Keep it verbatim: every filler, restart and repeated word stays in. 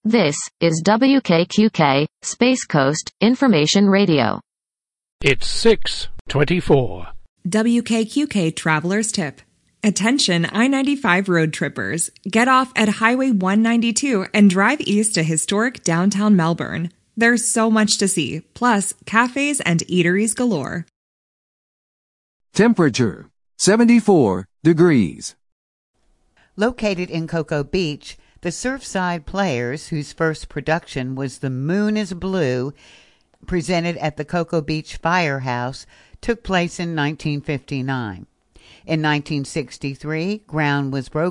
This is W K Q K, Space Coast, Information Radio. It's six twenty-four. W K Q K Traveler's Tip. Attention I ninety-five road trippers. Get off at Highway one ninety-two and drive east to historic downtown Melbourne. There's so much to see, plus cafes and eateries galore. Temperature, seventy-four degrees. Located in Cocoa Beach, the Surfside Players, whose first production was The Moon is Blue, presented at the Cocoa Beach Firehouse, took place in nineteen fifty-nine. In nineteen sixty-three, ground was broken